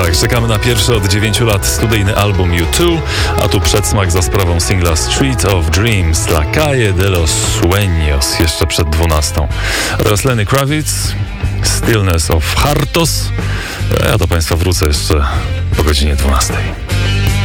Tak, czekamy na pierwszy od 9 lat studyjny album U2, a tu przedsmak za sprawą singla Street of Dreams dla Calle de los Sueños jeszcze przed 12. Oraz Lenny Kravitz, Stillness of Heartos. Ja do Państwa wrócę jeszcze po godzinie 12.